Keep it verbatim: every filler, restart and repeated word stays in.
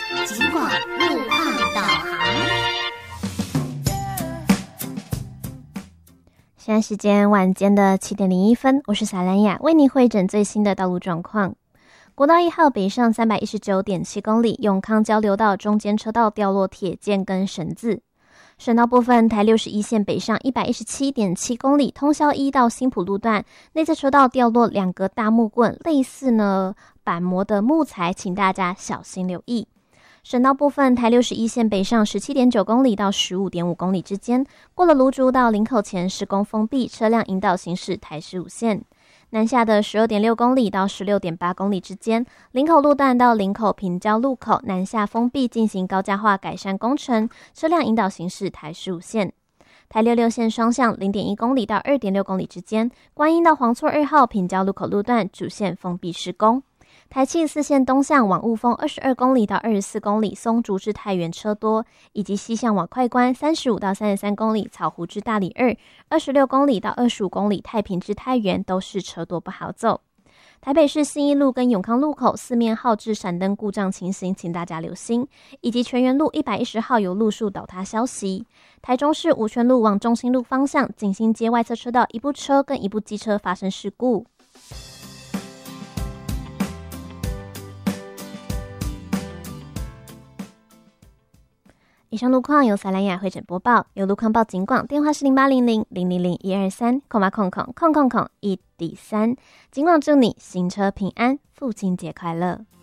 警广路况导航。 现在时间晚间的七点零一分，我是萨兰雅，为您汇整最新的道路状况。国道一号北上三百一十九点七公里，永康交流道中间车道掉落铁件跟绳子。省道部分，台六十一线北上一百一十七点七公里，通霄一到新埔路段内侧车道掉落两个大木棍，类似呢板模的木材，请大家小心留意。省道部分，台六十一线北上十七点九公里到十五点五公里之间，过了芦竹到林口前施工封闭，车辆引导行驶台十五线。南下的十二点六公里到十六点八公里之间，林口路段到林口平交路口南下封闭，进行高架化改善工程，车辆引导行驶台十五线。台六六线双向零点一公里到二点六公里之间，观音到黄厝二号平交路口路段主线封闭施工。台七四线东向往雾峰二十二公里到二十四公里，松竹至太原车多，以及西向往快关三十五到三十三公里，草湖至大里二二十六公里到二十五公里，太平至太原都是车多不好走。台北市信义路跟永康路口四面号志闪灯故障情形，请大家留心，以及全园路一百一十号有路树倒塌消息。台中市五权路往中心路方向景兴街外侧车道一部车跟一部机车发生事故。以上路况由萨兰雅汇整播报，有路况报警广，电话是零八零零零零零一二三，空八空空空空空一底三。警广祝你行车平安，父亲节快乐。